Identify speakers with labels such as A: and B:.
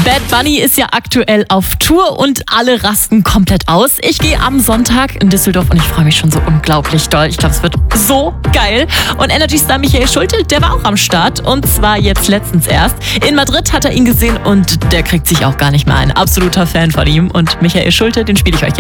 A: Bad Bunny ist ja aktuell auf Tour und alle rasten komplett aus. Ich gehe am Sonntag in Düsseldorf und ich freue mich schon so unglaublich doll. Ich glaube, es wird so geil. Und Energy-Star Michael Schulte, der war auch am Start und zwar jetzt letztens erst. In Madrid hat er ihn gesehen und der kriegt sich auch gar nicht mehr ein. Absoluter Fan von ihm und Michael Schulte, den spiele ich euch jetzt.